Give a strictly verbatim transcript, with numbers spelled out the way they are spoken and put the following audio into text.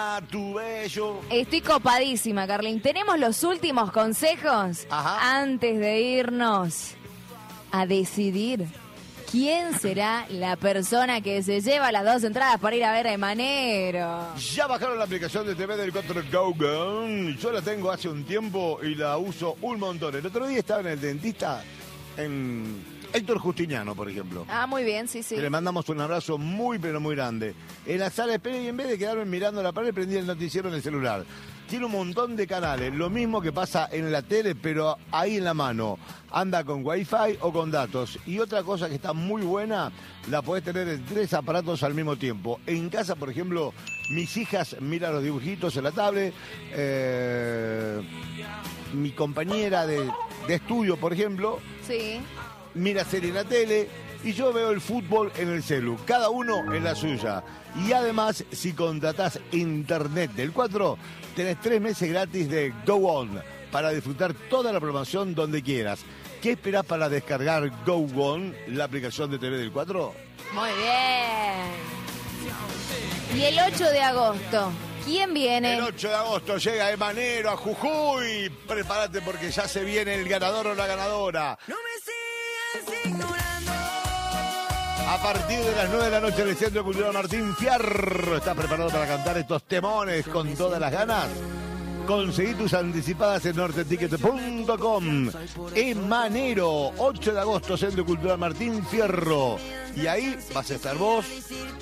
iluminar tu bello. Estoy copadísima, Carlín. ¿Tenemos los últimos consejos? Ajá. Antes de irnos a decidir quién será la persona que se lleva las dos entradas para ir a ver a Emanero. Ya bajaron la aplicación de T V del cuatro Go Go. Yo la tengo hace un tiempo y la uso un montón. El otro día estaba en el dentista, en Héctor Justiniano, por ejemplo. Ah, muy bien, sí, sí. Que le mandamos un abrazo muy, pero muy grande. En la sala de espera, y en vez de quedarme mirando la pared, prendí el noticiero en el celular. Tiene un montón de canales, lo mismo que pasa en la tele, pero ahí en la mano. Anda con wifi o con datos. Y otra cosa que está muy buena, la podés tener en tres aparatos al mismo tiempo. En casa, por ejemplo, mis hijas miran los dibujitos en la tablet. Eh, mi compañera de, de estudio, por ejemplo, Sí. mira serie en la tele y yo veo el fútbol en el celu, cada uno en la suya. Y además, si contratás internet del cuatro, tenés tres meses gratis de Go On para disfrutar toda la programación donde quieras. ¿Qué esperás para descargar Go On, la aplicación de T V del cuatro? Muy bien. Y el ocho de agosto, ¿quién viene? El ocho de agosto llega Emanero a Jujuy. Prepárate porque ya se viene el ganador o la ganadora. No me sigas ignorando. A partir de las nueve de la noche en el Centro Cultural Martín Fierro. ¿Estás preparado para cantar estos temones con todas las ganas? Conseguí tus anticipadas en norte ticket punto com. Emanero, ocho de agosto, Centro Cultural Martín Fierro. Y ahí vas a estar vos,